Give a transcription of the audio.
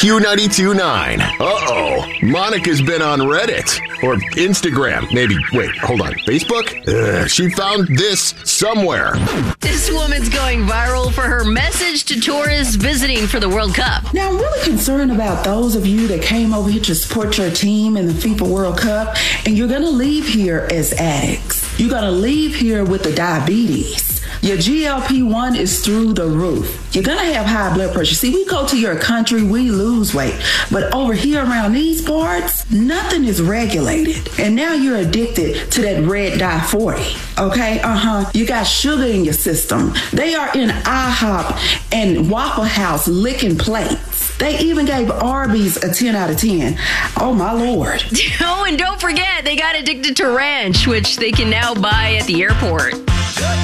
Q92.9. Uh-oh. Monica's been on Reddit. Or Instagram. Maybe. Wait, hold on. Facebook? She found this somewhere. This woman's going viral for her message to tourists visiting for the World Cup. Now, I'm really concerned about those of you that came over here to support your team in the FIFA World Cup, and you're going to leave here as addicts. You're going to leave here with the diabetes. Your GLP-1 is through the roof. You're going to have high blood pressure. See, we go to your country, we lose weight. But over here around these parts, nothing is regulated. And now you're addicted to that red dye 40. Okay? You got sugar in your system. They are in IHOP and Waffle House licking plates. They even gave Arby's a 10 out of 10. Oh, my Lord. Oh, and don't forget, they got addicted to ranch, which they can now buy at the airport.